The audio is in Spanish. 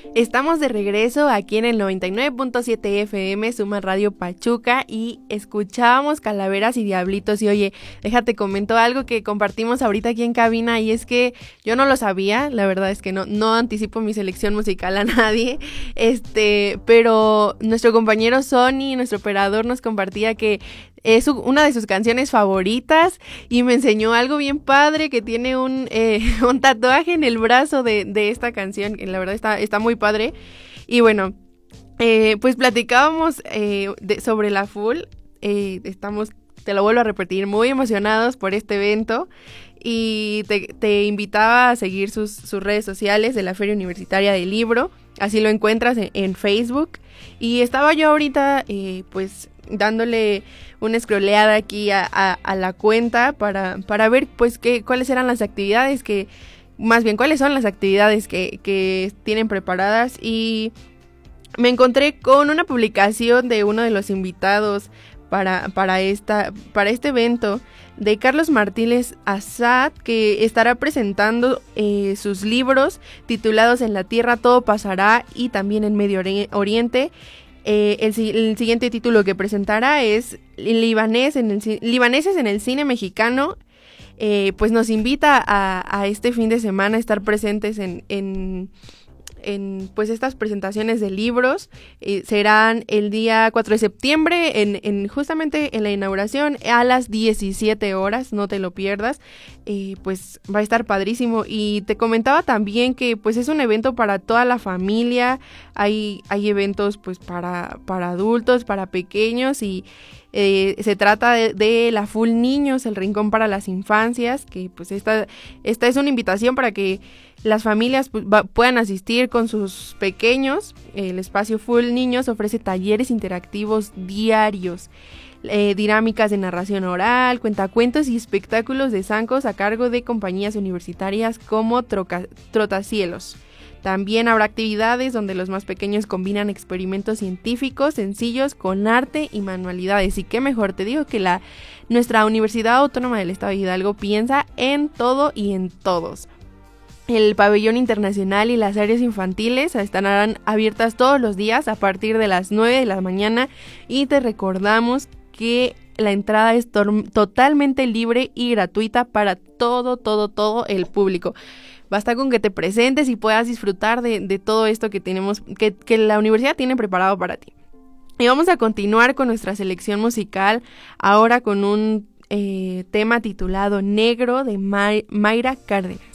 Estamos de regreso aquí en el 99.7 FM, Suma Radio Pachuca, y escuchábamos Calaveras y Diablitos. Y oye, déjate comento algo que compartimos ahorita aquí en cabina, y es que yo no lo sabía, la verdad es que no anticipo mi selección musical a nadie, pero nuestro compañero Sony, nuestro operador, nos compartía que es una de sus canciones favoritas y me enseñó algo bien padre, que tiene un tatuaje en el brazo de esta canción, que la verdad está muy padre. Y bueno, pues platicábamos sobre la FUL. Estamos, te lo vuelvo a repetir, muy emocionados por este evento, y te invitaba a seguir sus redes sociales de la Feria Universitaria del Libro. Así lo encuentras en Facebook. Y estaba yo ahorita pues dándole una scrolleada aquí a la cuenta para ver pues cuáles eran las actividades cuáles son las actividades que tienen preparadas, y me encontré con una publicación de uno de los invitados para este evento, de Carlos Martínez Azad, que estará presentando sus libros titulados En la Tierra Todo Pasará y también en Medio Oriente. El siguiente título que presentará es Libaneses en el cine mexicano. Pues nos invita a este fin de semana a estar presentes en pues estas presentaciones de libros. Serán el día 4 de septiembre justamente en la inauguración a las 17 horas, no te lo pierdas. Pues va a estar padrísimo, y te comentaba también que pues es un evento para toda la familia. Hay eventos pues para adultos, para pequeños, y se trata de la FUL Niños, el rincón para las infancias, que pues esta es una invitación para que las familias pues, puedan asistir con sus pequeños. El espacio FUL Niños ofrece talleres interactivos diarios, dinámicas de narración oral, cuentacuentos y espectáculos de zancos a cargo de compañías universitarias como Trotacielos. También habrá actividades donde los más pequeños combinan experimentos científicos sencillos con arte y manualidades. Y qué mejor, te digo que nuestra Universidad Autónoma del Estado de Hidalgo piensa en todo y en todos. El pabellón internacional y las áreas infantiles estarán abiertas todos los días a partir de las 9 de la mañana, y te recordamos que la entrada es totalmente libre y gratuita para todo el público. Basta con que te presentes y puedas disfrutar de todo esto que tenemos, que la universidad tiene preparado para ti. Y vamos a continuar con nuestra selección musical, ahora con un tema titulado Negro de Mayra Cárdenas.